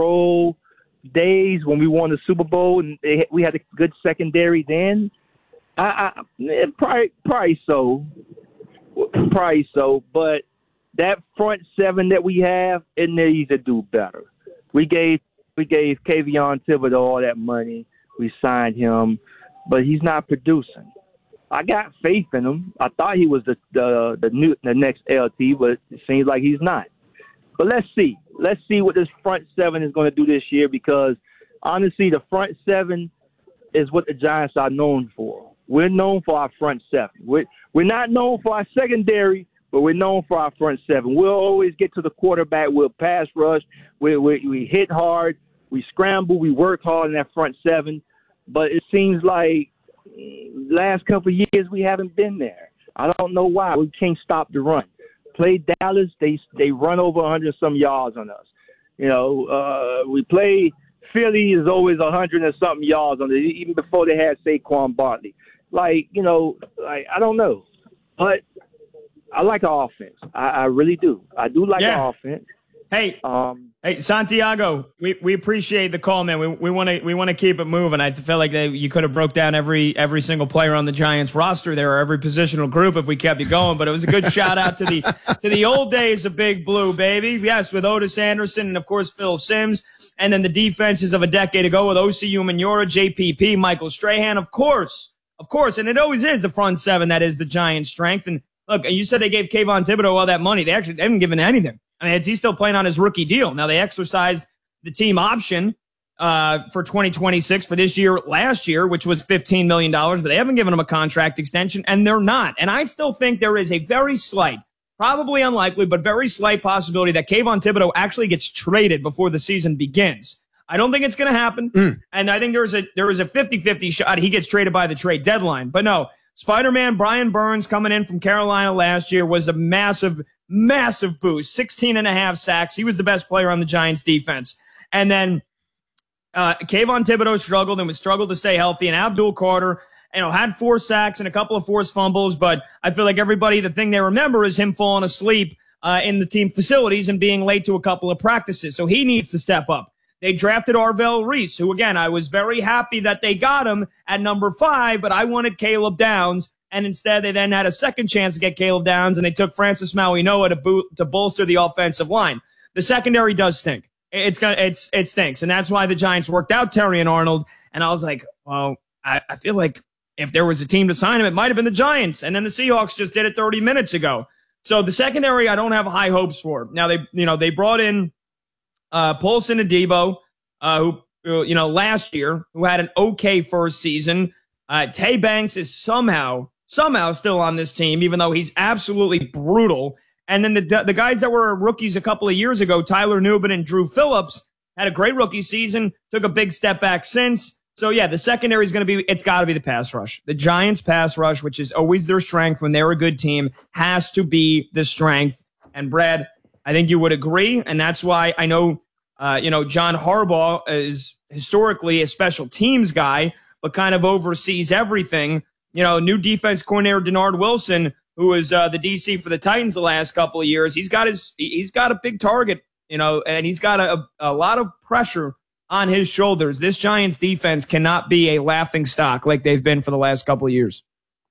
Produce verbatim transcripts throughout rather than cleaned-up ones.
roll days when we won the Super Bowl and they, we had a good secondary then? I, I eh, probably, probably so. Probably so. But that front seven that we have, it needs to do better. We gave we gave Kayvon Thibodeau all that money. We signed him, but he's not producing. I got faith in him. I thought he was the the the, new, the next L T, but it seems like he's not. But let's see. Let's see what this front seven is going to do this year because, honestly, the front seven is what the Giants are known for. We're known for our front seven. We're, we're not known for our secondary, but we're known for our front seven. We'll always get to the quarterback. We'll pass rush. We, we, we hit hard. We scramble. We work hard in that front seven. But it seems like last couple of years we haven't been there. I don't know why. We can't stop the run. Play Dallas, they they run over one hundred some yards on us. You know, uh, we play Philly is always one hundred and something yards on it, even before they had Saquon Barkley. Like, you know, like, I don't know. But I like our offense. I, I really do. I do like yeah. our offense. Hey, um, hey, Santiago, we, we appreciate the call, man. We we want to we want to keep it moving. I feel like they, you could have broke down every every single player on the Giants roster there, or every positional group if we kept it going. But it was a good shout out to the to the old days of Big Blue, baby. Yes, with Otis Anderson and of course Phil Simms, and then the defenses of a decade ago with O C Umenyiora, J P P, Michael Strahan, of course, of course, and it always is the front seven that is the Giants' strength. And look, you said they gave Kayvon Thibodeau all that money. They actually they haven't given anything. I mean, he's still playing on his rookie deal. Now, they exercised the team option uh, for twenty twenty-six for this year, last year, which was fifteen million dollars, but they haven't given him a contract extension, and they're not. And I still think there is a very slight, probably unlikely, but very slight possibility that Kayvon Thibodeau actually gets traded before the season begins. I don't think it's going to happen, mm. and I think there's a there is a fifty-fifty shot he gets traded by the trade deadline. But no, Spider-Man Brian Burns coming in from Carolina last year was a massive Massive boost, sixteen and a half sacks. He was the best player on the Giants defense. And then uh, Kayvon Thibodeau struggled and was struggled to stay healthy. And Abdul Carter, you know, had four sacks and a couple of forced fumbles. But I feel like everybody, the thing they remember is him falling asleep uh, in the team facilities and being late to a couple of practices. So he needs to step up. They drafted Arvell Reese, who, again, I was very happy that they got him at number five, but I wanted Caleb Downs. And instead, they then had a second chance to get Caleb Downs, and they took Francis Mauigoa to boot, to bolster the offensive line. The secondary does stink. It's gonna, it's it stinks, and that's why the Giants worked out Terry and Arnold. And I was like, well, I, I feel like if there was a team to sign him, it might have been the Giants. And then the Seahawks just did it thirty minutes ago. So the secondary, I don't have high hopes for. Now they, you know, they brought in uh, Paulson Adebo, uh, who, who, you know, last year, who had an okay first season. Uh, Tay Banks is somehow. Somehow still on this team, even though he's absolutely brutal. And then the the guys that were rookies a couple of years ago, Tyler Nubin and Drew Phillips, had a great rookie season, took a big step back since. So, yeah, the secondary is going to be, it's got to be the pass rush. The Giants pass rush, which is always their strength when they're a good team, has to be the strength. And, Brad, I think you would agree. And that's why I know, uh, you know, John Harbaugh is historically a special teams guy, but kind of oversees everything. You know, new defense coordinator Denard Wilson, who was uh, the D C for the Titans the last couple of years, he's got his he's got a big target, you know, and he's got a, a lot of pressure on his shoulders. This Giants defense cannot be a laughing stock like they've been for the last couple of years.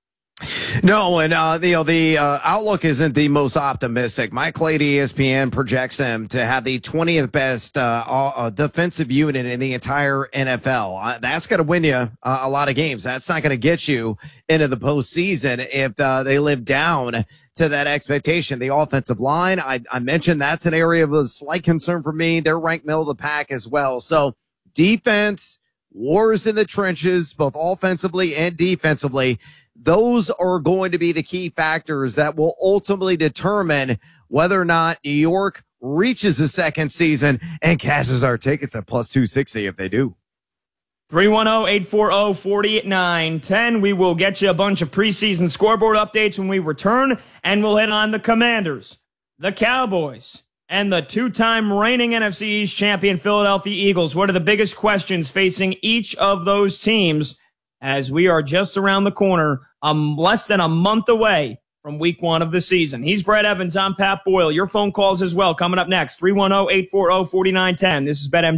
No, and uh, you know the uh, outlook isn't the most optimistic. Mike Clay, E S P N, projects them to have the twentieth best uh, uh, defensive unit in the entire N F L. Uh, that's going to win you uh, a lot of games. That's not going to get you into the postseason if uh, they live down to that expectation. The offensive line, I, I mentioned that's an area of a slight concern for me. They're ranked middle of the pack as well. So defense, wars in the trenches, both offensively and defensively. Those are going to be the key factors that will ultimately determine whether or not New York reaches the second season and cashes our tickets at plus two sixty if they do. three one zero, eight four zero, four nine one zero. We will get you a bunch of preseason scoreboard updates when we return, and we'll hit on the Commanders, the Cowboys, and the two-time reigning N F C East champion Philadelphia Eagles. What are the biggest questions facing each of those teams as we are just around the corner, um, less than a month away from week one of the season? He's Brad Evans. I'm Pat Boyle. Your phone calls as well coming up next. three one zero, eight four zero, four nine one zero. This is BetMGM.